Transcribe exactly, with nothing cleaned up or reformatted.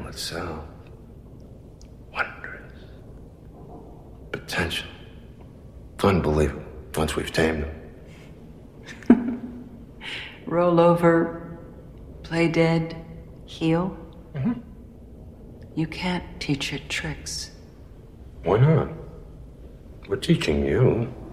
animal itself. Wondrous. Potential. Unbelievable. Once we've tamed them. Roll over, play dead, heal. Mm-hmm. You can't teach it tricks. Why not? We're teaching you.